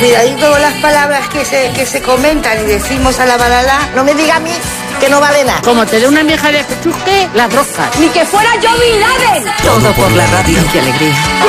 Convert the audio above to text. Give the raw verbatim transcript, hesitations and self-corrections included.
cuidadito con las palabras que se, que se comentan y decimos a la balala. No me diga a mí que no vale nada. Como te dé una vieja de chusque, las roscas. Ni que fuera yo Bin Laden. Todo por la radio. ¡Qué alegría!